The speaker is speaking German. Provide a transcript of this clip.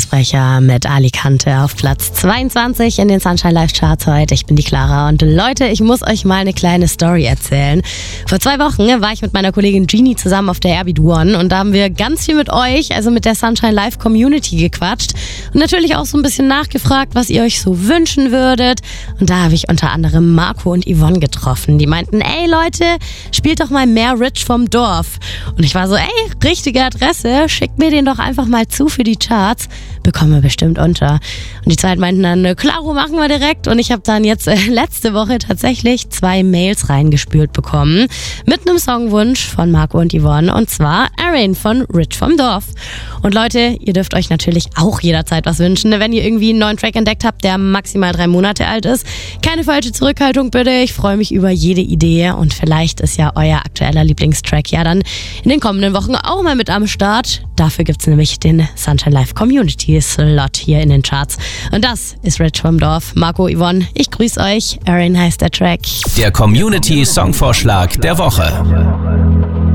Versprecher mit Alicante auf Platz 22 in den Sunshine Live Charts heute. Ich bin die Clara und Leute, ich muss euch mal eine kleine Story erzählen. Vor 2 Wochen war ich mit meiner Kollegin Genie zusammen auf der Airbeat One und da haben wir ganz viel mit euch, also mit der Sunshine Live Community gequatscht und natürlich auch so ein bisschen nachgefragt, was ihr euch so wünschen würdet. Und da habe ich unter anderem Marco und Yvonne getroffen. Die meinten, ey Leute, spielt doch mal mehr Rich vom Dorf. Und ich war so, ey, richtige Adresse, schickt mir den doch einfach mal zu für die Charts, bekommen wir bestimmt unter. Und die zwei meinten dann, klaro, machen wir direkt. Und ich habe dann jetzt letzte Woche tatsächlich 2 Mails reingespült bekommen mit einem Songwunsch von Marco und Yvonne, und zwar Erin von Rich vom Dorf. Und Leute, ihr dürft euch natürlich auch jederzeit was wünschen, wenn ihr irgendwie einen neuen Track entdeckt habt, der maximal 3 Monate alt ist. Keine falsche Zurückhaltung bitte, ich freue mich über jede Idee und vielleicht ist ja euer aktueller Lieblingstrack ja dann in den kommenden Wochen auch mal mit am Start. Dafür gibt's nämlich den Sunshine Live Community Slot hier in den Charts. Und das ist Rich vom Dorf. Marco, Yvonne, ich grüße euch. Erin heißt der Track. Der Community Songvorschlag der Woche.